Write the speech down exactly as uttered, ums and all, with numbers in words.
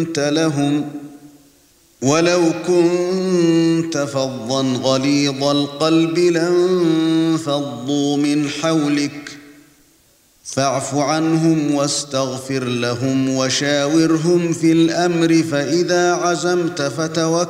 لهم ولو كنت فظا غليظ القلب لانفضوا من حولك فاعف عنهم واستغفر لهم وشاورهم في الأمر فإذا عزمت فتوكل